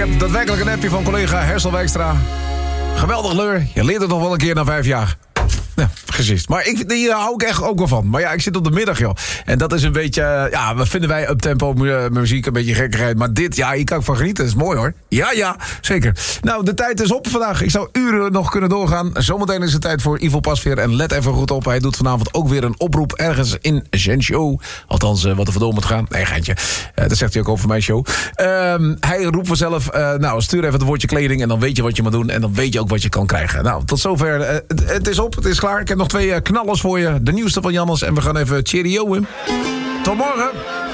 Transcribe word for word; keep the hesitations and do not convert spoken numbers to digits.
heb daadwerkelijk een appje van collega Hersel Wijkstra. Geweldig leur, je leert het nog wel een keer na vijf jaar. Ja, precies. Maar ik, hier hou ik echt ook wel van. Maar ja, ik zit op de middag, joh. En dat is een beetje... Ja, wat vinden wij uptempo mu- muziek? Een beetje gekkigheid. Maar dit, ja, hier kan ik van genieten. Dat is mooi, hoor. Ja, ja, zeker. Nou, de tijd is op vandaag. Ik zou uren nog kunnen doorgaan. Zometeen is het tijd voor Ivo Pasveer. En let even goed op. Hij doet vanavond ook weer een oproep ergens in zijn show. Althans, uh, wat er vandoor moet gaan. Nee, geintje. Uh, dat zegt hij ook over mijn show. Uh, hij roept vanzelf... Uh, nou, stuur even het woordje kleding. En dan weet je wat je moet doen. En dan weet je ook wat je kan krijgen. Nou, tot zover. Uh, het, het is op. Het is klaar. Ik heb nog twee uh, knallers voor je. De nieuwste van Jannes. En we gaan even cheerioen. Tot morgen.